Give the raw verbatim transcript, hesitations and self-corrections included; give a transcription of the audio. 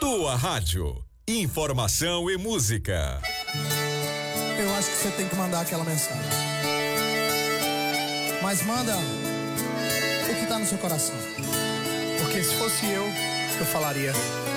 Tua rádio, informação e música. Eu acho que você tem que mandar aquela mensagem. Mas manda o que tá no seu coração. Porque se fosse eu, eu falaria: